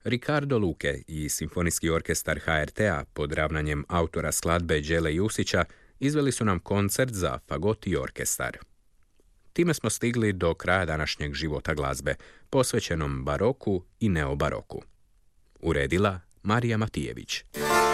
Ricardo Luque i Simfonijski orkestar HRT-a pod ravnanjem autora skladbe Đele Jusića izveli su nam koncert za fagot i orkestar. Time smo stigli do kraja današnjeg života glazbe, posvećenom baroku i neobaroku. Uredila Marija Matijević.